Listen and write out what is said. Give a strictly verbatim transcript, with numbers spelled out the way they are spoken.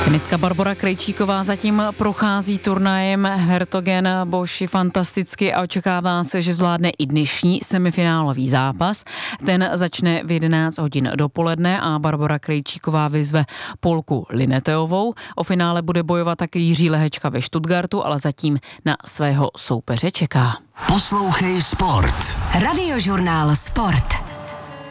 Tenistka Barbora Krejčíková zatím prochází turnajem Hertogen Boši fantasticky a očekává se, že zvládne i dnešní semifinálový zápas. Ten začne v jedenáct hodin dopoledne a Barbora Krejčíková vyzve Polku Lineteovou. O finále bude bojovat taky Jiří Lehečka ve Stuttgartu, ale zatím na svého soupeře čeká. Poslouchej Sport. Radiožurnál Sport.